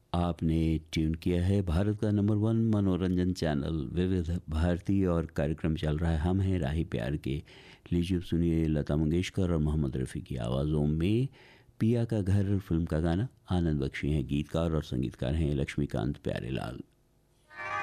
आपने ट्यून किया है भारत का नंबर वन मनोरंजन चैनल विविध भारती और कार्यक्रम चल रहा है हम हैं राही प्यार के। लीजिए सुनिए लता मंगेशकर और मोहम्मद रफ़ी की आवाज़ों में पिया का घर फिल्म का गाना। आनंद बख्शी हैं गीतकार और संगीतकार हैं लक्ष्मीकांत प्यारेलाल।